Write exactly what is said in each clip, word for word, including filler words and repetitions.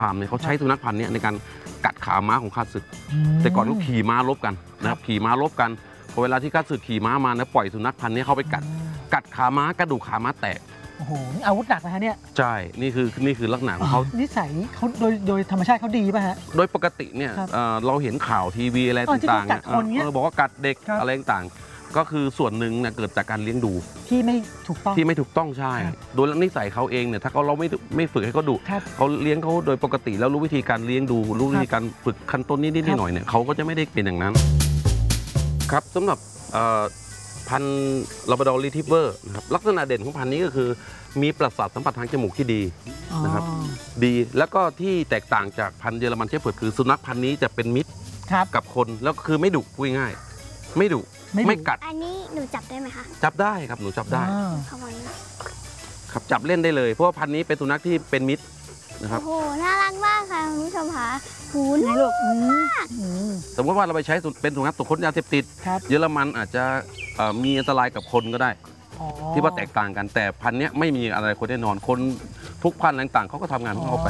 พราหมณ์เนี่ยเขาใช้สุนัขพันธุ์นี้ในการกัดขาม้าของข้าศึกแต่ก่อนเขาขี่ม้ารบกันนะครับขี่ม้ารบกันพอเวลาที่ข้าศึกขี่ม้ามาเนี่ยปล่อยสุนัขพันธุ์นี้เข้าไปกัดกัดขาม้ากระดูกขาม้าแตกโอ้โหนี่อาวุธหนักนะฮะเนี่ยใช่นี่คือนี่คือลักษณะของเขานิสัยเขาโดยโดยธรรมชาติเขาดีป่ะฮะโดยปกติเนี่ยเราเห็นข่าวทีวีอะไรต่างๆเนี่ยบอกว่ากัดเด็กอะไรต่างๆก็คือส่วนหนึ่งเนี่ยเกิดจากการเลี้ยงดูที่ไม่ถูกต้องที่ไม่ถูกต้องใช่โดยนิสัยเขาเองเนี่ยถ้าเขาเราไม่ไม่ฝึกให้เขาดุเขาเลี้ยงเขาโดยปกติแล้วรู้วิธีการเลี้ยงดูรู้วิธีการฝึกขั้นต้นนิดๆหน่อยๆเนี่ยเขาก็จะไม่ได้เป็นอย่างนั้นครับสำหรับพันธุ์ลาบราดอร์รีทรีฟเวอร์นะครับลักษณะเด่นของพันธุ์นี้ก็คือมีประสาทสัมผัสทางจมูกที่ดีนะครับดีแล้วก็ที่แตกต่างจากพันธุ์เยอรมันเชฟเพิร์ดคือสุนัขพันธุ์นี้จะเป็นมิตรกับคนแล้วคือไม่ดุพูดง่ายไม่ดุไม่กัดอันนี้หนูจับได้ไหมคะจับได้ครับหนูจับได้ครับจับเล่นได้เลยเพราะว่าพันธุ์นี้เป็นสุนัขที่เป็นมิตรนะครับโอ้โหน่ารักมากค่ะคุณผู้ชมคะหูน่ารักมากสมมติว่าเราไปใช้เป็นสุนัขตรวจค้นยาเสพติดเยอรมันอาจจะมีอันตรายกับคนก็ได้ที่ว่าแตกต่างกันแต่พันธุ์นี้ไม่มีอะไรคนแน่นอนคนทุกพันธุ์ต่างๆเขาก็ทำงานของเขาไป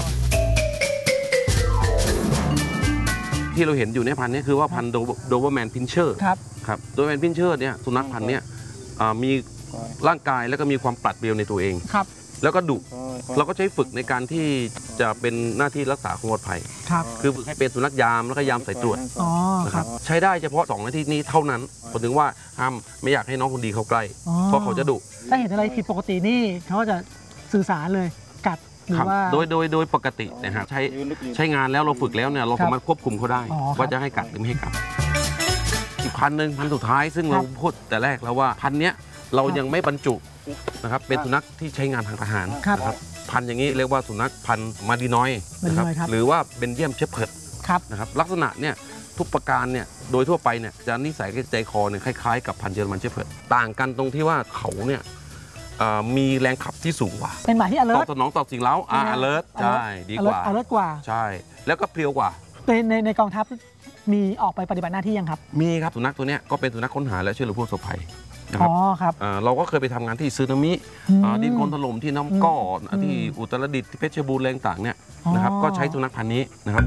ที่เราเห็นอยู่ในพันธุ์นี้คือว่าพันธุ์โดเบอร์แมนพินเชอร์ครับครับโดเบอร์แมนพินเชอร์เนี่ยสุนัขพันธุ์นี้มีร่างกายแล้วก็มีความปราดเปรียวในตัวเองครับแล้วก็ดุเราก็ใช้ฝึกในการที่จะเป็นหน้าที่รักษาความปลอดภัยคือฝึกให้เป็นสุนัขยามแล้วก็ยามสายตรวจนะครับใช้ได้เฉพาะสองหน้าที่นี้เท่านั้นผมถึงว่าห้ามไม่อยากให้น้องคนดีเข้าใกล้เพราะเขาจะดุถ้าเห็นอะไรผิดปกตินี่เขาจะสื่อสารเลยกัดหรือว่าโดยโดยโดยปกตินะฮะใช้ใช้งานแล้วเราฝึกแล้วเนี่ยเราสามารถควบคุมเขาได้ว่าจะให้กัดหรือไม่ให้กัดอีกพันหนึ่งพันสุดท้ายซึ่งเราพูดแต่แรกแล้วว่าพันเนี้ยเรายังไม่บรรจุนะครับเป็นสุนัขที่ใช้งานทางทหารนะครับพันอย่างนี้เรียกว่าสุนัขพันมาดีนอยนะครับหรือว่าเบนเยียมเชฟเพิร์ดนะครับลักษณะเนี่ยทุกประการเนี่ยโดยทั่วไปเนี่ยจะนิสัยใจคอเนี่ยคล้ายๆกับพันเยอรมันเชฟเพิร์ดต่างกันตรงที่ว่าเขาเนี่ยมีแรงขับที่สูงกว่าเป็นหมาที่ alert ตอบสนองต่อสิ่งเร้าอ่า alert ใช่ดีกว่า alert กว่าใช่แล้วก็เพลียวกว่าในในในกองทัพมีออกไปปฏิบัติหน้าที่ยังครับมีครับสุนัขตัวนี้ก็เป็นสุนัขค้นหาและช่วยเหลือผู้ประสบภัยอ๋อครับเราก็เคยไปทำงานที่ซึนามิดินโคลนถล่มที่น้ำก้อที่อุตรดิตถ์ที่เพชรบูรณ์แรงต่างเนี่ยนะครับก็ใช้สุนัขพันธุ์นี้นะครับ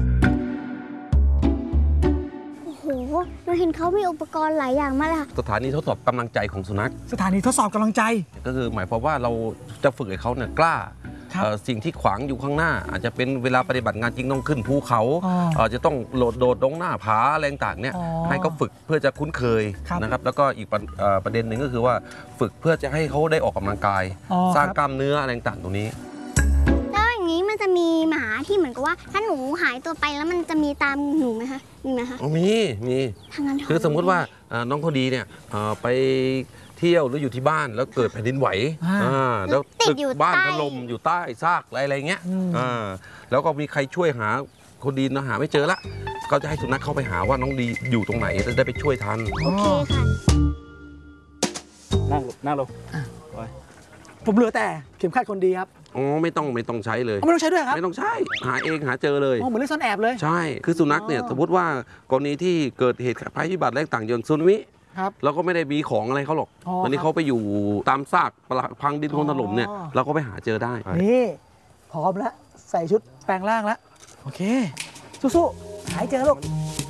โอ้โหเราเห็นเขามีอุปกรณ์หลายอย่างมากเลยค่ะสถานีทดสอบกำลังใจของสุนัขสถานีทดสอบกำลังใจก็คือหมายความว่าเราจะฝึกให้เขาเนี่ยกล้าสิ่งที่ขวางอยู่ข้างหน้าอาจจะเป็นเวลาปฏิบัติงานจริงต้องขึ้นภูเขาอาจจะต้องโดดโดดลงหน้าผาอะไรต่างๆเนี่ยให้เขาฝึกเพื่อจะคุ้นเคยนะครับแล้วก็อีกประเด็นหนึ่งก็คือว่าฝึกเพื่อจะให้เขาได้ออกกำลังกายสร้างกล้ามเนื้ออะไรต่างๆตรงนี้แล้วอย่างนี้มันจะมีหมาที่เหมือนกับว่าถ้าหนูหายตัวไปแล้วมันจะมีตามหนูไหมคะมีไหมคะมีมีคือสมมุติว่าน้องพอดีเนี่ยไปเที่ยวหรืออยู่ที่บ้านแล้วเกิดแผ่นดินไหวแล้วตึกบ้านถล่มอยู่ใต้ซากอะไรอะไรเงี้ยแล้วก็มีใครช่วยหาคนดีนะหาไม่เจอละก็จะให้สุนัขเข้าไปหาว่าน้องดีอยู่ตรงไหนจะได้ไปช่วยทันโอเคค่ะนั่งนั่งลงผมเหลือแต่เข็มขัดคนดีครับอ๋อไม่ต้องไม่ต้องใช้เลยไม่ต้องใช้ด้วยครับไม่ต้องใช้หาเองหาเจอเลยเหมือนเล่นซ่อนแอบเลยใช่คือสุนัขเนี่ยสมมติว่ากรณีที่เกิดเหตุภัยพิบัติแรงต่างอย่างสึนามิเราก็ไม่ได้มีของอะไรเขาหรอกวันนี้เขาไปอยู่ตามซากพังดินโคลนถล่มเนี่ยเราก็ไปหาเจอได้นี่พร้อมแล้วใส่ชุดแปลงร่างแล้วโอเคสู้ๆหายเจอลูก